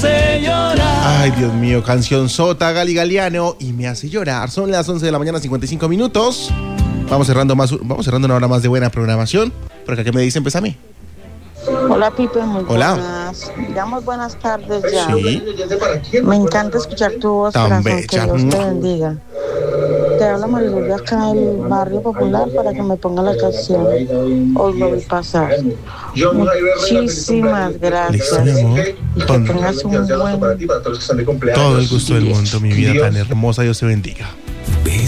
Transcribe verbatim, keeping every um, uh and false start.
hace llorar. Ay, Dios mío, canción sota, Gali Galiano, y me hace llorar. Son las once de la mañana, cincuenta y cinco minutos. Vamos cerrando más, vamos cerrando una hora más de buena programación. Porque acá me dicen, empezame. Hola, Pipe, muy Hola. buenas. Digamos buenas tardes ya. Sí. Me encanta escuchar tu voz, Tan corazón, bella. que Dios te bendiga. Te habla Mariluz de acá del barrio popular para que me ponga la canción. Hoy lo vi pasar. Muchísimas gracias. Listo, mi amor. Y que Con tengas un buen... todo el gusto del mundo, mi vida tan hermosa. Dios te bendiga.